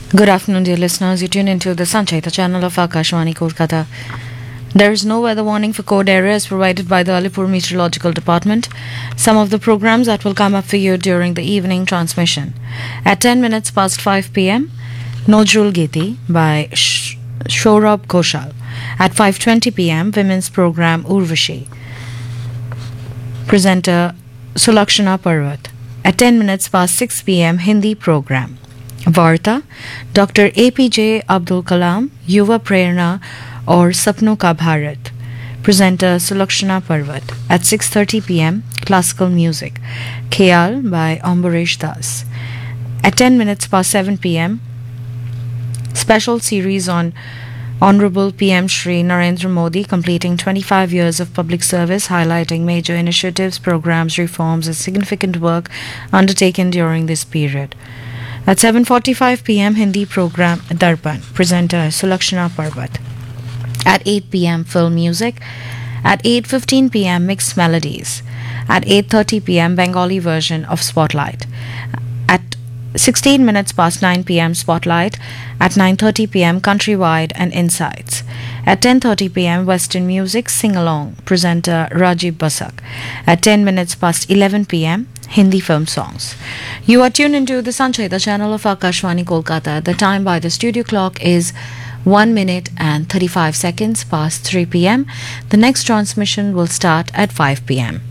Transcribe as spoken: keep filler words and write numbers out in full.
Good afternoon, dear listeners. You tune into the Sanchayta channel of Akashwani Kolkata. There is no weather warning for cold areas provided by the Alipur Meteorological Department. Some of the programs that will come up for you during the evening transmission. At ten minutes past five p m, Nojrul Giti by Sh- Shorab Koshal. At five twenty p m, women's program Urvashi. Presenter Sulakshana Parvat. At ten minutes past six p m, Hindi program. Varta, Doctor A P J Abdul Kalam, Yuva Prerna or Sapno Ka Bharat. Presenter Sulakshana Parvat. At six thirty p m, classical music. Khayal by Ambaresh Das. At ten minutes past seven p m, special series on Honorable P M Shri Narendra Modi completing twenty-five years of public service, highlighting major initiatives, programs, reforms, and significant work undertaken during this period. At seven forty-five p m, Hindi program Darpan. Presenter Sulakshana Parvat. At eight p m, film music. At eight fifteen p m, mixed melodies. At eight thirty p m, Bengali version of Spotlight. At sixteen minutes past nine p m, Spotlight. At nine thirty p m, Countrywide and Insights. At ten thirty p m, Western music sing along. Presenter Rajiv Basak. At ten minutes past eleven p m, Hindi film songs. You are tuned into the Sanchayta channel of Akashwani Kolkata. The time by the studio clock is one minute and thirty-five seconds past three p m. The next transmission will start at five p m.